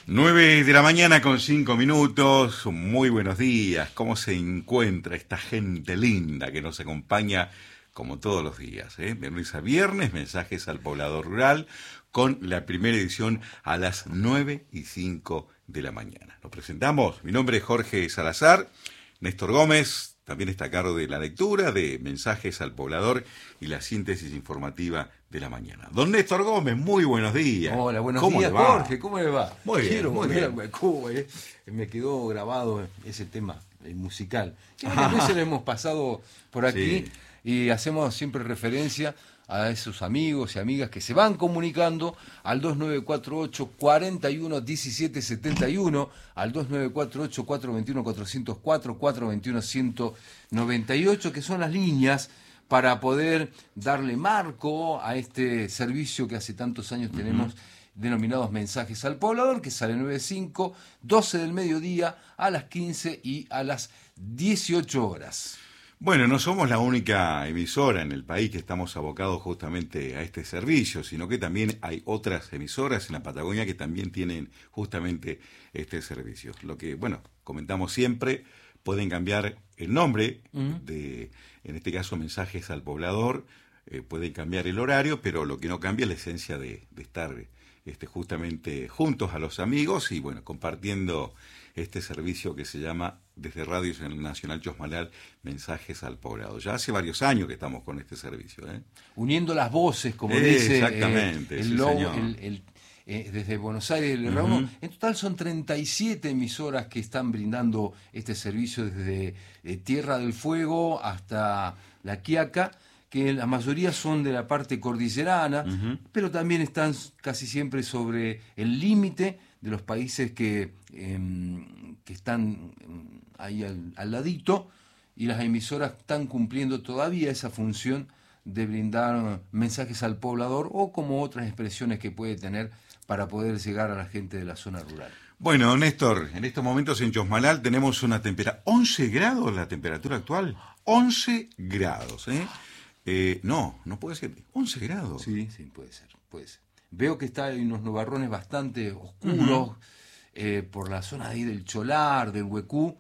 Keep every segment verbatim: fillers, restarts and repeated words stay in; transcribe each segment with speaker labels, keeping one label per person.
Speaker 1: Nueve de la mañana con cinco minutos, muy buenos días. ¿Cómo se encuentra esta gente linda que nos acompaña como todos los días? ¿eh? De lunes a viernes, mensajes al poblador rural, con la primera edición a las nueve y cinco de la mañana. Nos presentamos, mi nombre es Jorge Salazar, Néstor Gómez también está a cargo de la lectura de mensajes al poblador y la síntesis informativa de la mañana. Don Néstor Gómez, muy buenos días.
Speaker 2: Hola, buenos
Speaker 1: ¿Cómo
Speaker 2: días,
Speaker 1: le va?
Speaker 2: Jorge, ¿cómo le va?
Speaker 1: Muy bien,
Speaker 2: Quiero
Speaker 1: muy
Speaker 2: volver
Speaker 1: bien.
Speaker 2: a Huaycú, eh. Me quedó grabado ese tema, el musical. Que varias veces lo hemos pasado por aquí
Speaker 1: Sí.
Speaker 2: y hacemos siempre referencia a esos amigos y amigas que se van comunicando al dos nueve cuatro ocho, cuatro uno, uno siete siete uno, al dos nueve cuatro ocho, cuatro dos uno, cuatro cero cuatro, cuatro dos uno, uno cero nueve ocho, que son las líneas para poder darle marco a este servicio que hace tantos años tenemos, uh-huh, denominados mensajes al poblador, que sale nueve cinco, doce del mediodía, a las quince y a las dieciocho horas.
Speaker 1: Bueno, no somos la única emisora en el país que estamos abocados justamente a este servicio, sino que también hay otras emisoras en la Patagonia que también tienen justamente este servicio. Lo que, bueno, comentamos siempre, pueden cambiar el nombre, uh-huh, de, en este caso, mensajes al poblador, eh, pueden cambiar el horario, pero lo que no cambia es la esencia de, de estar este, justamente juntos a los amigos y, bueno, compartiendo este servicio que se llama desde Radio Nacional Chosmalal, Mensajes al Poblado. Ya hace varios años que estamos con este servicio. ¿eh?
Speaker 2: Uniendo las voces, como
Speaker 1: eh,
Speaker 2: dice
Speaker 1: exactamente,
Speaker 2: eh, el
Speaker 1: sí,
Speaker 2: logo,
Speaker 1: señor.
Speaker 2: el, el, eh, desde Buenos Aires, el uh-huh, Raúl. En total son treinta y siete emisoras que están brindando este servicio desde eh, Tierra del Fuego hasta La Quiaca, que la mayoría son de la parte cordillerana, uh-huh, pero también están casi siempre sobre el límite de los países que, eh, que están ahí al, al ladito, y las emisoras están cumpliendo todavía esa función de brindar mensajes al poblador o como otras expresiones que puede tener para poder llegar a la gente de la zona rural.
Speaker 1: Bueno, Néstor, en estos momentos en Chosmalal tenemos una temperatura, once grados la temperatura actual, once grados, ¿eh? Eh, no, no puede ser, once grados.
Speaker 2: Sí, sí, puede ser, puede ser. Veo que está hay unos nubarrones bastante oscuros, uh-huh, eh, por la zona de ahí del Cholar, del Huecú.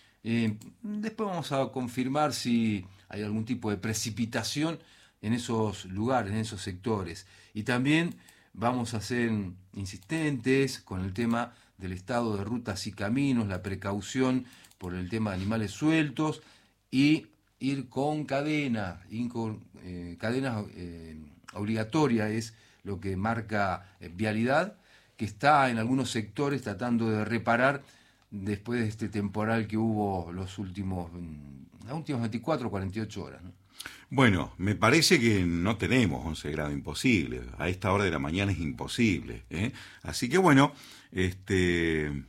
Speaker 2: Eh, después vamos a confirmar si hay algún tipo de precipitación en esos lugares, en esos sectores. Y también vamos a ser insistentes con el tema del estado de rutas y caminos, la precaución por el tema de animales sueltos y ir con cadena, ir con, eh, cadenas eh, obligatorias es lo que marca eh, Vialidad, que está en algunos sectores tratando de reparar después de este temporal que hubo los últimos, las últimas veinticuatro o cuarenta y ocho horas, ¿no?
Speaker 1: Bueno, me parece que no tenemos once grados, imposible. A esta hora de la mañana es imposible, ¿eh? Así que bueno, este...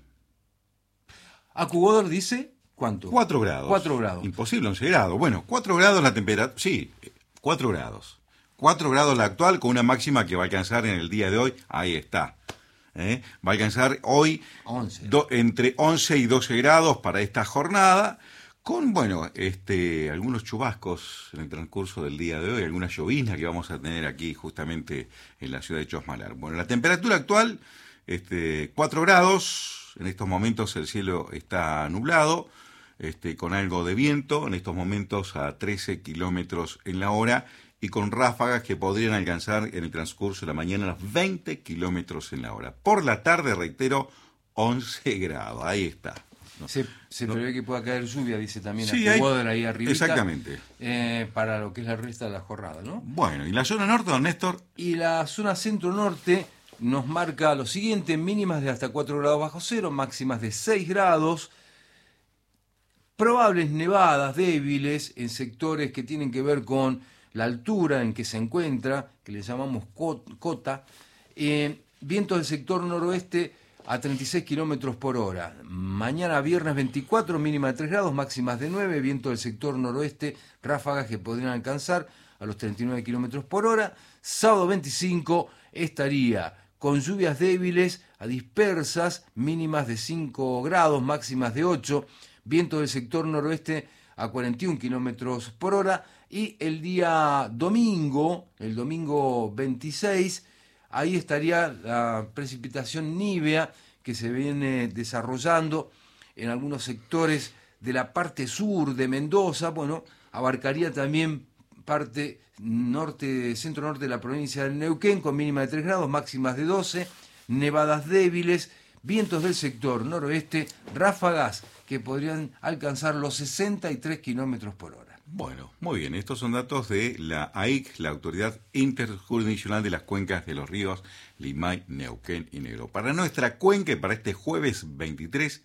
Speaker 2: Acubodor dice, ¿cuánto?
Speaker 1: cuatro grados.
Speaker 2: cuatro grados.
Speaker 1: Imposible, once grados. Bueno, cuatro grados la temperatura, sí, cuatro grados. cuatro grados la actual, con una máxima que va a alcanzar en el día de hoy, ahí está. ¿eh? Va a alcanzar hoy
Speaker 2: once.
Speaker 1: Do, entre once y doce grados para esta jornada, con, bueno, este, algunos chubascos en el transcurso del día de hoy, algunas lloviznas que vamos a tener aquí justamente en la ciudad de Chosmalal. Bueno, la temperatura actual, este, cuatro grados, en estos momentos el cielo está nublado, este, con algo de viento, en estos momentos a trece kilómetros en la hora, y con ráfagas que podrían alcanzar en el transcurso de la mañana los veinte kilómetros en la hora. Por la tarde, reitero, once grados. Ahí está.
Speaker 2: No, se se no, prevé que pueda caer lluvia, dice también
Speaker 1: sí,
Speaker 2: Acubodor ahí arriba.
Speaker 1: Exactamente.
Speaker 2: Eh, para lo que es la resta de la jornada, ¿no?
Speaker 1: Bueno, ¿y la zona norte, don Néstor?
Speaker 2: Y la zona centro-norte nos marca lo siguiente: mínimas de hasta cuatro grados bajo cero, máximas de seis grados. Probables nevadas débiles en sectores que tienen que ver con la altura en que se encuentra, que le llamamos cota, eh, vientos del sector noroeste a treinta y seis kilómetros por hora. Mañana viernes veinticuatro, mínima de tres grados, máximas de nueve, viento del sector noroeste, ráfagas que podrían alcanzar a los treinta y nueve kilómetros por hora. Sábado veinticinco estaría con lluvias débiles a dispersas, mínimas de cinco grados, máximas de ocho, viento del sector noroeste a cuarenta y un kilómetros por hora. Y el día domingo, el domingo veintiséis, ahí estaría la precipitación nívea que se viene desarrollando en algunos sectores de la parte sur de Mendoza, bueno, abarcaría también parte norte, centro-norte de la provincia del Neuquén, con mínima de tres grados, máximas de doce, nevadas débiles, vientos del sector noroeste, ráfagas que podrían alcanzar los sesenta y tres kilómetros por hora.
Speaker 1: Bueno, muy bien, estos son datos de la A I C, la Autoridad Interjurisdiccional de las Cuencas de los Ríos Limay, Neuquén y Negro. Para nuestra cuenca y para este jueves veintitrés,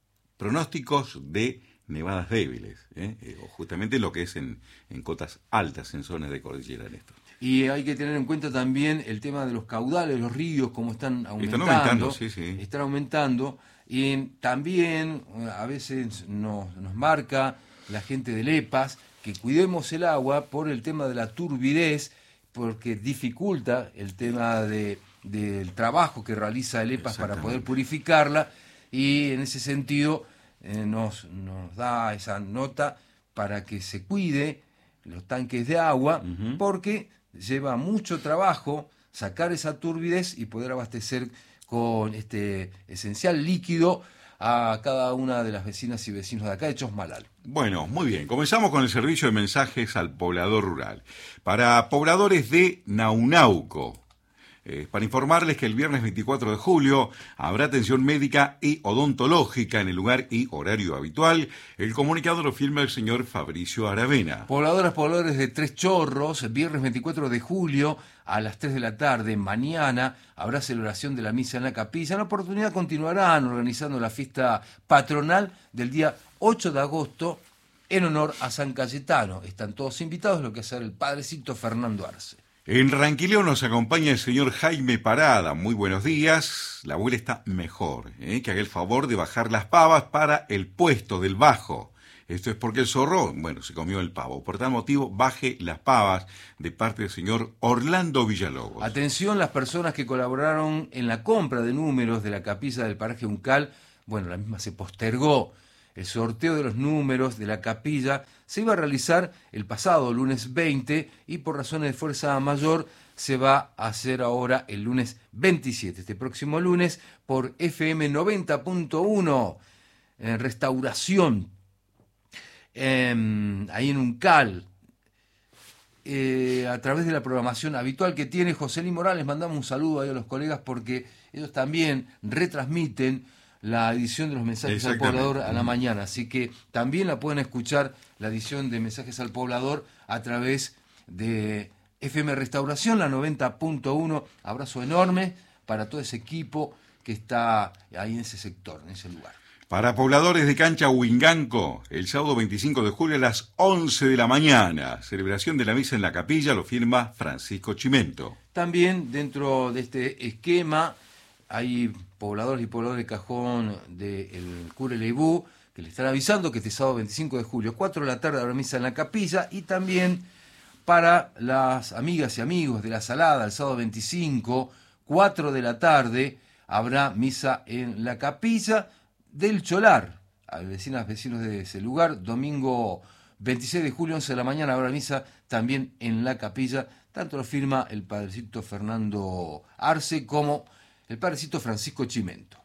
Speaker 1: pronósticos de nevadas débiles, ¿eh? Eh, justamente lo que es en, en cotas altas, en zonas de cordillera, Néstor.
Speaker 2: Y hay que tener en cuenta también el tema de los caudales, los ríos, cómo están aumentando.
Speaker 1: Están aumentando, sí, sí.
Speaker 2: Están aumentando. Y también a veces nos, nos marca la gente del E P A S que cuidemos el agua por el tema de la turbidez, porque dificulta el tema de, del trabajo que realiza el E P A S para poder purificarla, y en ese sentido eh, nos, nos da esa nota para que se cuide los tanques de agua, uh-huh. porque lleva mucho trabajo sacar esa turbidez y poder abastecer con este esencial líquido a cada una de las vecinas y vecinos de acá de Chosmalal.
Speaker 1: Bueno, muy bien. Comenzamos con el servicio de mensajes al poblador rural. Para pobladores de Naunauco, eh, para informarles que el viernes veinticuatro de julio habrá atención médica y odontológica en el lugar y horario habitual. El comunicado lo firma el señor Fabricio Aravena.
Speaker 2: Pobladoras, pobladores de Tres Chorros, viernes veinticuatro de julio a las tres de la tarde, mañana, habrá celebración de la misa en la capilla. En la oportunidad continuarán organizando la fiesta patronal del día ocho de agosto en honor a San Cayetano. Están todos invitados, lo que hace el padrecito Fernando Arce.
Speaker 1: En Ranquileo nos acompaña el señor Jaime Parada. Muy buenos días. La abuela está mejor, ¿eh? Que haga el favor de bajar las pavas para el puesto del bajo. Esto es porque el zorro, bueno, se comió el pavo. Por tal motivo, baje las pavas de parte del señor Orlando Villalobos.
Speaker 2: Atención, las personas que colaboraron en la compra de números de la capilla del paraje Uncal. Bueno, la misma se postergó. El sorteo de los números de la capilla se iba a realizar el pasado lunes veinte y por razones de fuerza mayor se va a hacer ahora el lunes veintisiete, este próximo lunes, por F M noventa punto uno, en Restauración, eh, ahí en Uncal, eh, a través de la programación habitual que tiene Joselín Morales. Mandamos un saludo ahí a los colegas porque ellos también retransmiten la edición de los mensajes al poblador a la mañana, así que también la pueden escuchar, la edición de mensajes al poblador, a través de F M Restauración, la noventa punto uno. Abrazo enorme para todo ese equipo que está ahí en ese sector, en ese lugar.
Speaker 1: Para pobladores de Cancha Huinganco, el sábado veinticinco de julio a las once de la mañana, celebración de la misa en la capilla, lo firma Francisco Chimento.
Speaker 2: También dentro de este esquema hay pobladores y pobladores de Cajón del Cure Leibú que le están avisando que este sábado veinticinco de julio, cuatro de la tarde, habrá misa en la capilla. Y también para las amigas y amigos de La Salada, el sábado veinticinco, cuatro de la tarde, habrá misa en la capilla del Cholar. A vecinas, vecinos de ese lugar, domingo veintiséis de julio, once de la mañana, habrá misa también en la capilla. Tanto lo firma el padrecito Fernando Arce como el padrecito Francisco Chimento.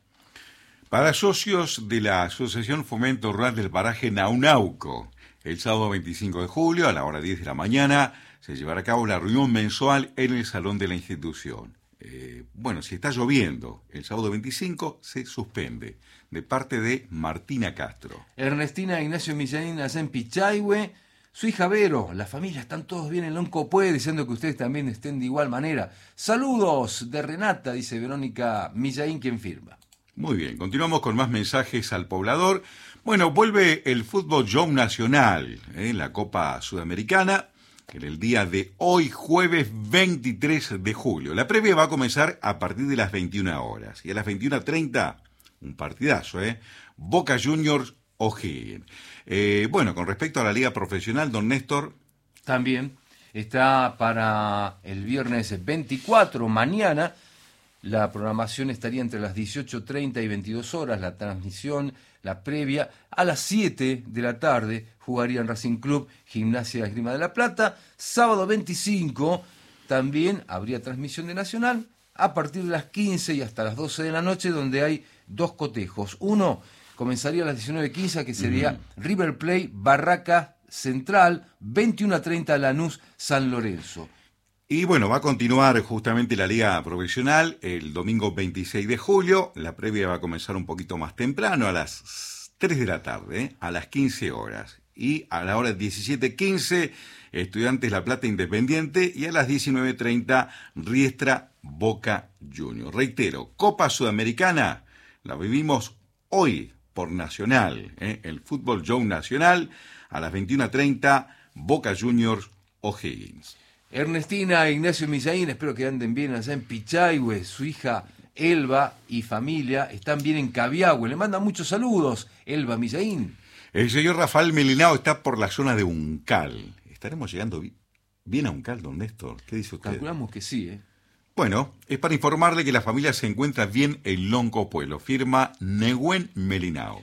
Speaker 1: Para socios de la Asociación Fomento Rural del Paraje Naunauco, el sábado veinticinco de julio, a la hora diez de la mañana, se llevará a cabo la reunión mensual en el salón de la institución. Eh, bueno, si está lloviendo, el sábado veinticinco se suspende, de parte de Martina Castro.
Speaker 2: Ernestina Ignacio Millanín, allá en Pichahue. Su hija Vero, la familia, están todos bien en Loncopué, diciendo que ustedes también estén de igual manera. Saludos de Renata, dice Verónica Millaín, quien firma.
Speaker 1: Muy bien, continuamos con más mensajes al poblador. Bueno, vuelve el fútbol Young Nacional, ¿eh? La Copa Sudamericana, en el día de hoy, jueves veintitrés de julio. La previa va a comenzar a partir de las veintiuna horas. Y a las veintiuna treinta, un partidazo, ¿eh? Boca Juniors O'Higgins. Eh, bueno, con respecto a la liga profesional, don Néstor.
Speaker 2: También está para el viernes veinticuatro, mañana. La programación estaría entre las dieciocho treinta y veintidós horas, la transmisión, la previa. A las siete de la tarde jugarían Racing Club, Gimnasia Esgrima de la Plata. Sábado veinticinco también habría transmisión de Nacional a partir de las quince y hasta las doce de la noche, donde hay dos cotejos. Uno comenzaría a las diecinueve quince, que sería uh-huh. River Plate, Barraca Central, veintiuno a treinta Lanús, San Lorenzo.
Speaker 1: Y bueno, va a continuar justamente la Liga Profesional el domingo veintiséis de julio. La previa va a comenzar un poquito más temprano, a las tres de la tarde, ¿eh? a las quince horas. Y a la hora diecisiete quince, Estudiantes La Plata Independiente, y a las diecinueve treinta, Riestra Boca Juniors. Reitero, Copa Sudamericana la vivimos hoy por Nacional, ¿eh? el Fútbol Show Nacional, a las veintiuno treinta, Boca Juniors O'Higgins.
Speaker 2: Ernestina e Ignacio Misaín, espero que anden bien allá en Pichahue. Su hija Elba y familia están bien en Cabiahue. Le mandan muchos saludos, Elba Misaín.
Speaker 1: El señor Rafael Melinao está por la zona de Uncal. ¿Estaremos llegando bien a Uncal, don Néstor? ¿Qué dice usted?
Speaker 2: Calculamos que sí, ¿eh?
Speaker 1: Bueno, es para informarle que la familia se encuentra bien en Loncopuelo. Firma Nehuen Melinao.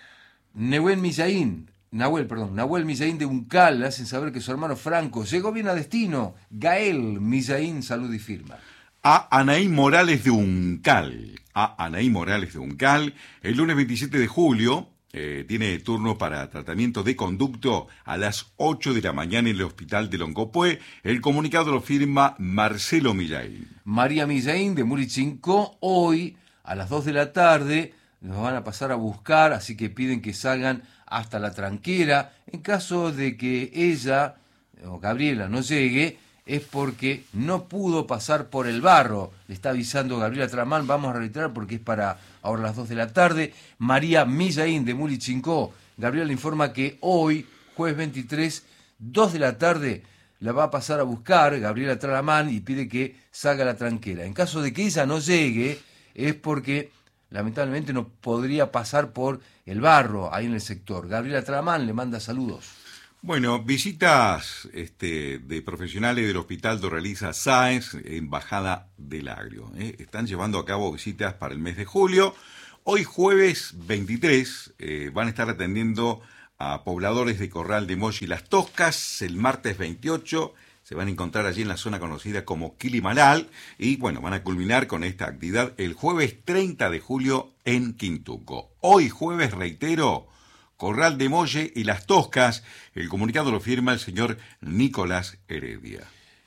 Speaker 2: Nehuen Misaín. Nahuel, perdón, Nahuel Misaín de Uncal, le hacen saber que su hermano Franco llegó bien a destino. Gael Misaín, salud y firma.
Speaker 1: A Anaí Morales de Uncal. A Anaí Morales de Uncal, el lunes veintisiete de julio, eh, tiene turno para tratamiento de conducto a las ocho de la mañana en el hospital de Loncopué. El comunicado lo firma Marcelo Misaín.
Speaker 2: María Misaín de Murichincó, hoy a las dos de la tarde nos van a pasar a buscar, así que piden que salgan hasta la tranquera. En caso de que ella o Gabriela no llegue, es porque no pudo pasar por el barro. Le está avisando Gabriela Tramán, vamos a reiterar porque es para ahora las dos de la tarde. María Misaín de Murichincó. Gabriela le informa que hoy, jueves veintitrés, dos de la tarde, la va a pasar a buscar Gabriela Tramán y pide que salga a la tranquera. En caso de que ella no llegue, es porque lamentablemente no podría pasar por el barro ahí en el sector. Gabriela Tramán le manda saludos.
Speaker 1: Bueno, visitas este, de profesionales del Hospital Doraliza Sáenz, Embajada del Agrio. ¿eh? Están llevando a cabo visitas para el mes de julio. Hoy jueves veintitrés eh, van a estar atendiendo a pobladores de Corral de Molle y Las Toscas. El martes veintiocho se van a encontrar allí en la zona conocida como Quilimalal. Y bueno, van a culminar con esta actividad el jueves treinta de julio en Quintuco. Hoy jueves, reitero, Corral de Molle y Las Toscas. El comunicado lo firma el señor Nicolás Heredia.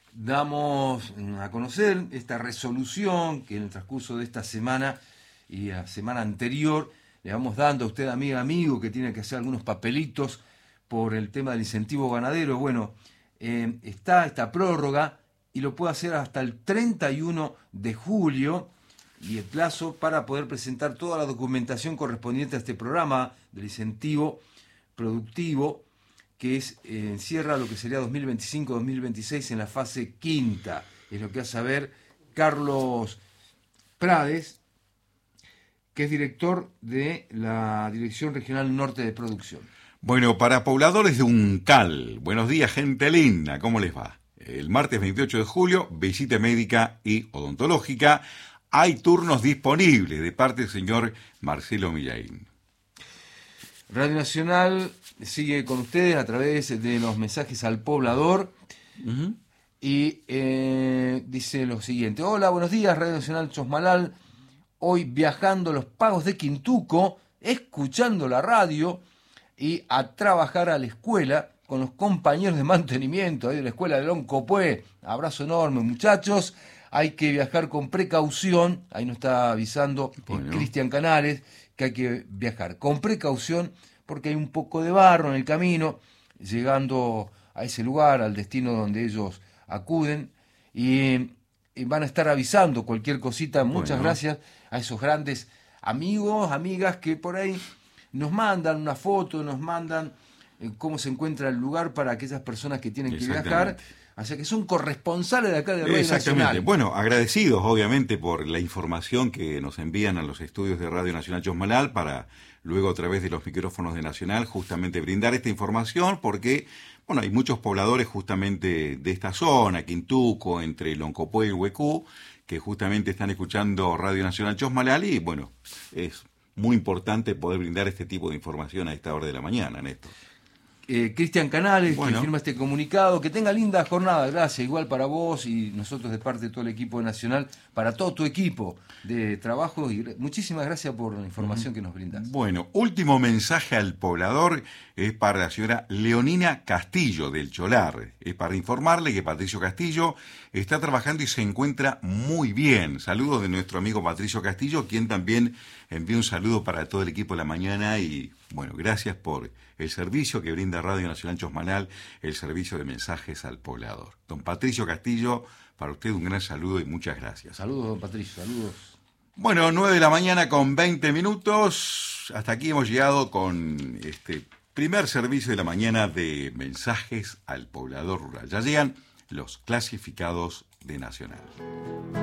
Speaker 2: Damos a conocer esta resolución que en el transcurso de esta semana y la semana anterior le vamos dando a usted, amiga, amigo, que tiene que hacer algunos papelitos por el tema del incentivo ganadero. Bueno, eh, está esta prórroga y lo puede hacer hasta el treinta y uno de julio. Y el plazo para poder presentar toda la documentación correspondiente a este programa del incentivo productivo, que es eh, encierra lo que sería dos mil veinticinco dos mil veintiséis en la fase quinta. Es lo que hace saber Carlos Prades, que es director de la Dirección Regional Norte de Producción.
Speaker 1: Bueno, para pobladores de Uncal, buenos días, gente linda, ¿cómo les va? El martes veintiocho de julio, visita médica y odontológica. Hay turnos disponibles de parte del señor Marcelo Misaín.
Speaker 2: Radio Nacional sigue con ustedes a través de los mensajes al poblador. Uh-huh. Y eh, dice lo siguiente. Hola, buenos días, Radio Nacional Chosmalal. Hoy viajando los pagos de Quintuco, escuchando la radio y a trabajar a la escuela con los compañeros de mantenimiento ahí de la escuela de Loncopué. Abrazo enorme, muchachos. Hay que viajar con precaución, ahí nos está avisando bueno. Cristian Canales, que hay que viajar con precaución porque hay un poco de barro en el camino, llegando a ese lugar, al destino donde ellos acuden, y, y van a estar avisando cualquier cosita. Muchas bueno. gracias a esos grandes amigos, amigas que por ahí nos mandan una foto, nos mandan eh, cómo se encuentra el lugar para aquellas personas que tienen que viajar. O sea que son corresponsales de acá de Radio
Speaker 1: Exactamente.
Speaker 2: Nacional.
Speaker 1: Bueno, agradecidos obviamente por la información que nos envían a los estudios de Radio Nacional Chosmalal para luego a través de los micrófonos de Nacional justamente brindar esta información porque, bueno, hay muchos pobladores justamente de esta zona, Quintuco, entre Loncopué y Huecú, que justamente están escuchando Radio Nacional Chosmalal y, bueno, es muy importante poder brindar este tipo de información a esta hora de la mañana, Néstor.
Speaker 2: eh, Cristian Canales,
Speaker 1: Bueno.
Speaker 2: que firma este comunicado. Que tenga linda jornada, gracias, igual para vos y nosotros de parte de todo el equipo de Nacional, para todo tu equipo de trabajo. Y muchísimas gracias por la información uh-huh. que nos brindas.
Speaker 1: Bueno, último mensaje al poblador es para la señora Leonina Castillo del Cholar. Es para informarle que Patricio Castillo está trabajando y se encuentra muy bien. Saludos de nuestro amigo Patricio Castillo, quien también envía un saludo para todo el equipo de la mañana y, bueno, gracias por el servicio que brinda Radio Nacional Chosmalal, el servicio de mensajes al poblador. Don Patricio Castillo, para usted un gran saludo y muchas gracias.
Speaker 2: Saludos, don Patricio, saludos.
Speaker 1: Bueno, nueve de la mañana con veinte minutos. Hasta aquí hemos llegado con este primer servicio de la mañana de mensajes al poblador rural. Ya llegan los clasificados de Nacional.